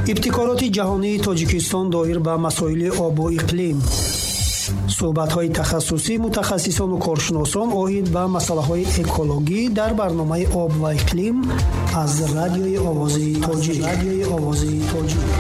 ибтикороти ҷаҳонии Тоҷикистон доир ба масоили обу иқлим. суҳбатҳои тахассусии мутахассисону коршиносон оид ба масъалаҳои экологӣ дар барномаи об ва иқлим аз радиои овози тоҷик.